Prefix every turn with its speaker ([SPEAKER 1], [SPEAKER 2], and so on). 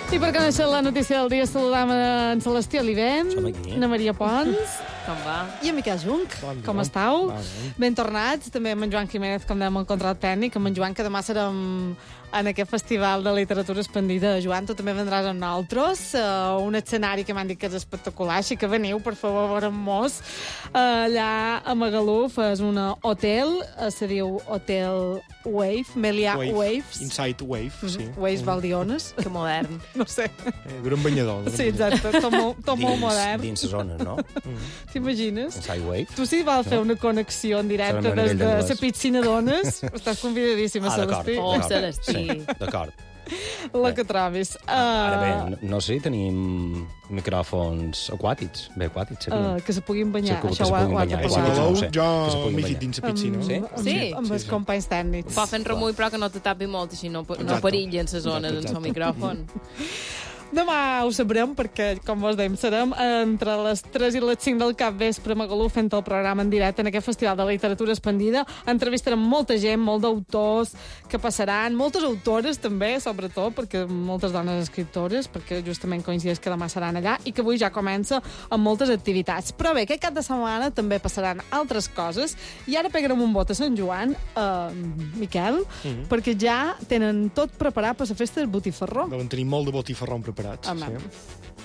[SPEAKER 1] I per conèixer la notícia del dia saludam en Celestí Olivent, na Maria Pons.
[SPEAKER 2] Com va?
[SPEAKER 1] I en Miquel Junc.
[SPEAKER 3] Bon dia.
[SPEAKER 1] Com estàu?
[SPEAKER 3] Bon.
[SPEAKER 1] Ben tornats. També amb en Joan Jiménez, com dèiem, el control tècnic. Amb en Joan, que demà serem en aquest festival de literatura expandida. Joan, tu també vendràs amb nosaltres. Un escenari que m'han dit que és espectacular, així que veniu, per favor, a veure'm-mos. Allà a Magaluf és un hotel, se diu Hotel Wave, Melià Waves.
[SPEAKER 3] Inside Wave, sí.
[SPEAKER 1] Waves vol dir ones?
[SPEAKER 2] Que modern.
[SPEAKER 1] No sé.
[SPEAKER 3] Gran banyador.
[SPEAKER 1] Sí, exacte, tot molt modern.
[SPEAKER 4] Dins les zones, no?
[SPEAKER 1] T'imagines?
[SPEAKER 4] Inside Wave.
[SPEAKER 1] Tu sí val fer una connexió en directe
[SPEAKER 4] Serà
[SPEAKER 1] des de
[SPEAKER 4] d'anglès.
[SPEAKER 1] la piscina d'ones? Estàs convidadíssima,
[SPEAKER 4] D'acord.
[SPEAKER 1] Celestí.
[SPEAKER 2] Oh, Celestí.
[SPEAKER 4] Sí, d'acord.
[SPEAKER 1] La que trobis.
[SPEAKER 4] Ara bé, no sé, tenim micròfons aquàtics. Bé, aquàtics, seria.
[SPEAKER 1] Que se puguin banyar.
[SPEAKER 4] Sí, que
[SPEAKER 1] Això
[SPEAKER 4] se
[SPEAKER 1] ho
[SPEAKER 4] puguin
[SPEAKER 1] ha de
[SPEAKER 4] banyar.
[SPEAKER 3] A
[SPEAKER 4] Sí,
[SPEAKER 1] parlar.
[SPEAKER 4] no ho
[SPEAKER 3] Magalou
[SPEAKER 4] sé, que se
[SPEAKER 3] jo
[SPEAKER 4] puguin
[SPEAKER 3] m'he
[SPEAKER 4] banyar.
[SPEAKER 3] fet dins la piscina.
[SPEAKER 4] Sí?
[SPEAKER 1] Sí, amb els companys tècnics.
[SPEAKER 2] Va fent remull, però que no te tapi molt, així no perillen les zones en el micròfon.
[SPEAKER 1] Demà ho sabrem perquè, com vos dèiem, serem entre les 3 i les 5 del capvespre a Magaluf fent el programa en directe en aquest festival de literatura expandida. Entrevistarem molta gent, molt d'autors que passaran, moltes autores també, sobretot, perquè moltes dones escriptores, perquè justament coincideix que demà seran allà i que avui ja comença amb moltes activitats. Però bé, aquest cap de setmana també passaran altres coses i ara pegarem un vot a Sant Joan, Miquel, perquè ja tenen tot preparat per la festa del botifarró.
[SPEAKER 3] Deuen tenir molt de botifarró preparats.
[SPEAKER 1] Home.
[SPEAKER 3] Sí.